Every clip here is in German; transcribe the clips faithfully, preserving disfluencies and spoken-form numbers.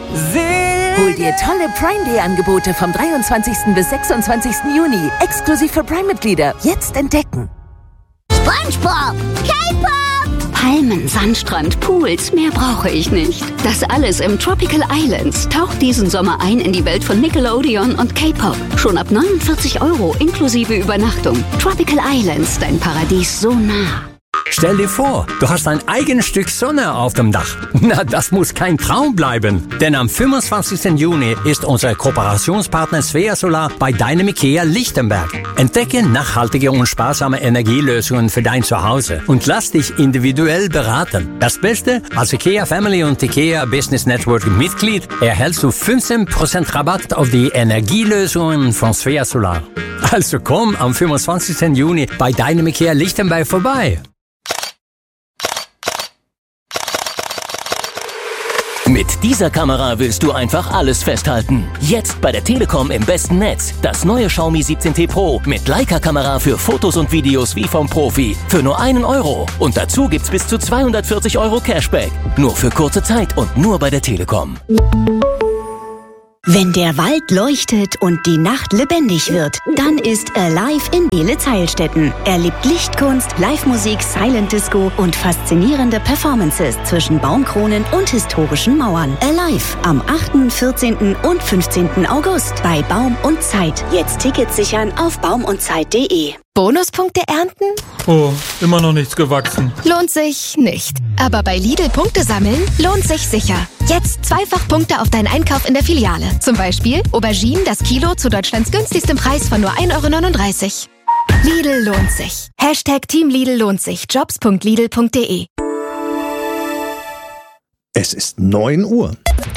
Hol dir tolle Prime Day Angebote vom dreiundzwanzigsten bis sechsundzwanzigsten Juni. Exklusiv für Prime-Mitglieder. Jetzt entdecken. SpongeBob, K-Pop, Palmen, Sandstrand, Pools, mehr brauche ich nicht. Das alles im Tropical Islands. Taucht diesen Sommer ein in die Welt von Nickelodeon und K-Pop. Schon ab neunundvierzig Euro inklusive Übernachtung. Tropical Islands, dein Paradies so nah. Stell dir vor, du hast ein eigenes Stück Sonne auf dem Dach. Na, das muss kein Traum bleiben. Denn am fünfundzwanzigsten Juni ist unser Kooperationspartner Svea Solar bei deinem IKEA Lichtenberg. Entdecke nachhaltige und sparsame Energielösungen für dein Zuhause und lass dich individuell beraten. Das Beste, als IKEA Family und IKEA Business Network Mitglied erhältst du fünfzehn Prozent Rabatt auf die Energielösungen von Svea Solar. Also komm am fünfundzwanzigsten Juni bei deinem IKEA Lichtenberg vorbei. Mit dieser Kamera willst du einfach alles festhalten. Jetzt bei der Telekom im besten Netz. Das neue Xiaomi siebzehn T Pro mit Leica-Kamera für Fotos und Videos wie vom Profi. Für nur einen Euro. Und dazu gibt's bis zu zweihundertvierzig Euro Cashback. Nur für kurze Zeit und nur bei der Telekom. Wenn der Wald leuchtet und die Nacht lebendig wird, dann ist Alive in Beelitz-Heilstätten. Erlebt Lichtkunst, Live-Musik, Silent Disco und faszinierende Performances zwischen Baumkronen und historischen Mauern. Alive am achten, vierzehnten und fünfzehnten August bei Baum und Zeit. Jetzt Tickets sichern auf baum und zeit punkt de. Bonuspunkte ernten? Oh, immer noch nichts gewachsen. Lohnt sich nicht. Aber bei Lidl Punkte sammeln lohnt sich sicher. Jetzt zweifach Punkte auf deinen Einkauf in der Filiale. Zum Beispiel Auberginen das Kilo zu Deutschlands günstigstem Preis von nur ein Euro neununddreißig. Lidl lohnt sich. Hashtag Team Lidl lohnt sich. jobs punkt lidl punkt de. Es ist neun Uhr.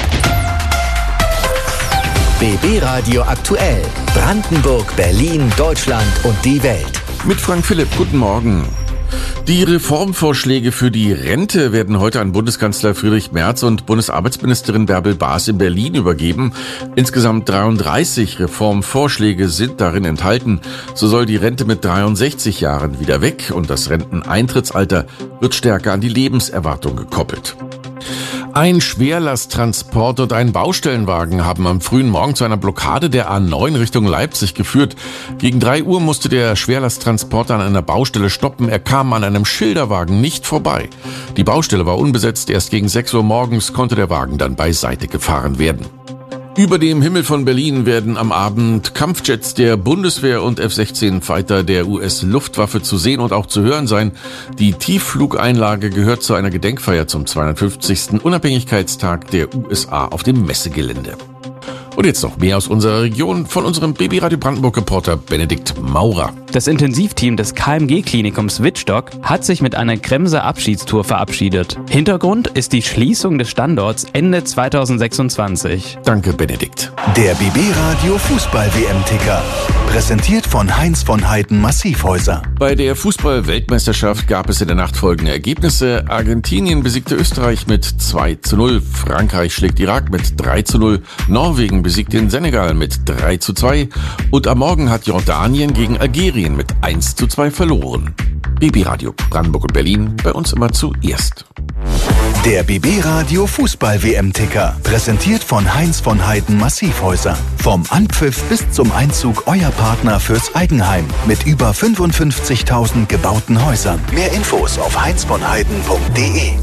B B Radio aktuell. Brandenburg, Berlin, Deutschland und die Welt. Mit Frank Philipp, guten Morgen. Die Reformvorschläge für die Rente werden heute an Bundeskanzler Friedrich Merz und Bundesarbeitsministerin Bärbel Baas in Berlin übergeben. Insgesamt dreiunddreißig Reformvorschläge sind darin enthalten. So soll die Rente mit dreiundsechzig Jahren wieder weg und das Renteneintrittsalter wird stärker an die Lebenserwartung gekoppelt. Ein Schwerlasttransport und ein Baustellenwagen haben am frühen Morgen zu einer Blockade der A neun Richtung Leipzig geführt. Gegen drei Uhr musste der Schwerlasttransporter an einer Baustelle stoppen. Er kam an einem Schilderwagen nicht vorbei. Die Baustelle war unbesetzt. Erst gegen sechs Uhr morgens konnte der Wagen dann beiseite gefahren werden. Über dem Himmel von Berlin werden am Abend Kampfjets der Bundeswehr und F sechzehn Fighter der U S-Luftwaffe zu sehen und auch zu hören sein. Die Tiefflugeinlage gehört zu einer Gedenkfeier zum zweihundertfünfzigsten Unabhängigkeitstag der U S A auf dem Messegelände. Und jetzt noch mehr aus unserer Region von unserem B B Radio Brandenburg-Reporter Benedikt Maurer. Das Intensivteam des K M G-Klinikums Wittstock hat sich mit einer Kremser Abschiedstour verabschiedet. Hintergrund ist die Schließung des Standorts Ende zweitausendsechsundzwanzig. Danke, Benedikt. Der B B Radio Fußball-W M-Ticker. Präsentiert von Heinz von Heiden Massivhäuser. Bei der Fußball-Weltmeisterschaft gab es in der Nacht folgende Ergebnisse. Argentinien besiegte Österreich mit zwei zu null. Frankreich schlägt Irak mit drei zu null. Norwegen besiegt den Senegal mit drei zu zwei. Und am Morgen hat Jordanien gegen Algerien mit eins zu zwei verloren. B B Radio Brandenburg und Berlin, bei uns immer zuerst. Der B B Radio Fußball-W M-Ticker. Präsentiert von Heinz von Heiden Massivhäuser. Vom Anpfiff bis zum Einzug euer Partner fürs Eigenheim. Mit über fünfundfünfzigtausend gebauten Häusern. Mehr Infos auf heinz von heiden punkt de.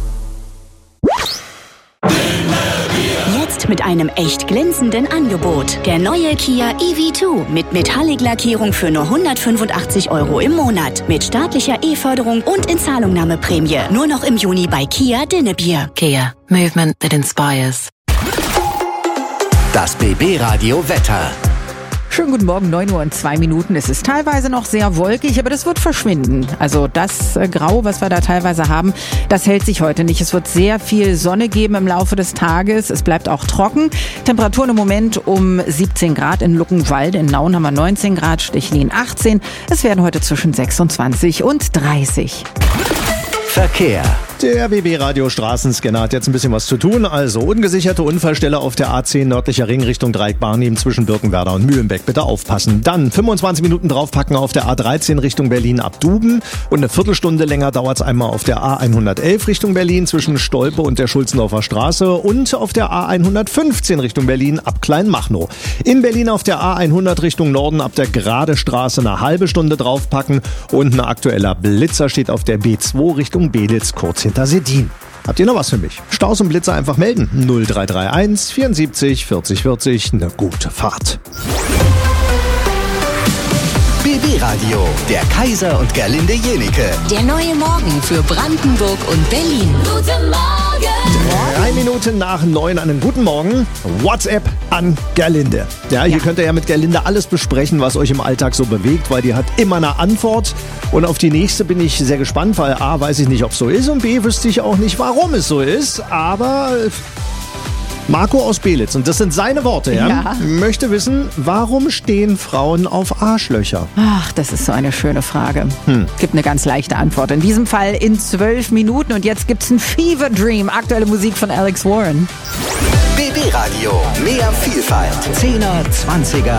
Jetzt mit einem echt glänzenden Angebot. Der neue Kia E V zwei mit Metallic-Lackierung für nur hundertfünfundachtzig Euro im Monat. Mit staatlicher E-Förderung und Inzahlungnahmeprämie. Nur noch im Juni bei Kia Dinnebier. Kia. Movement that inspires. Das B B Radio Wetter. Schönen guten Morgen, neun Uhr und zwei Minuten. Es ist teilweise noch sehr wolkig, aber das wird verschwinden. Also das äh, Grau, was wir da teilweise haben, das hält sich heute nicht. Es wird sehr viel Sonne geben im Laufe des Tages. Es bleibt auch trocken. Temperaturen im Moment um siebzehn Grad in Luckenwalde. In Nauen haben wir neunzehn Grad, Stechlin achtzehn. Es werden heute zwischen sechsundzwanzig und dreißig. Verkehr. Der B B-Radio Straßenscanner hat jetzt ein bisschen was zu tun. Also ungesicherte Unfallstelle auf der A zehn nördlicher Ring Richtung Dreieck-Barnim zwischen Birkenwerder und Mühlenbeck. Bitte aufpassen. Dann fünfundzwanzig Minuten draufpacken auf der A dreizehn Richtung Berlin ab Duben. Und eine Viertelstunde länger dauert es einmal auf der A hundertelf Richtung Berlin zwischen Stolpe und der Schulzendorfer Straße. Und auf der A hundertfünfzehn Richtung Berlin ab Kleinmachnow. In Berlin auf der A hundert Richtung Norden ab der Gradestraße eine halbe Stunde draufpacken. Und ein aktueller Blitzer steht auf der B zwei Richtung Bedels kurz hinter Sedin. Habt ihr noch was für mich? Staus und Blitzer einfach melden. null drei drei eins vierundsiebzig vierzig vierzig. Eine gute Fahrt. B B-Radio, der Kaiser und Gerlinde Jenike. Der neue Morgen für Brandenburg und Berlin. Guten Morgen! Drei Minuten nach neun, einen guten Morgen. WhatsApp an Gerlinde. Ja, hier ja. könnt ihr ja mit Gerlinde alles besprechen, was euch im Alltag so bewegt, weil die hat immer eine Antwort. Und auf die nächste bin ich sehr gespannt, weil A, weiß ich nicht, ob es so ist und B, wüsste ich auch nicht, warum es so ist. Aber Marco aus Belitz, und das sind seine Worte, ja, ja. möchte wissen, warum stehen Frauen auf Arschlöcher? Ach, das ist so eine schöne Frage. Hm. Gibt eine ganz leichte Antwort. In diesem Fall in zwölf Minuten. Und jetzt gibt's ein Fever Dream. Aktuelle Musik von Alex Warren. B B-Radio. Mehr Vielfalt. Zehner, Zwanziger.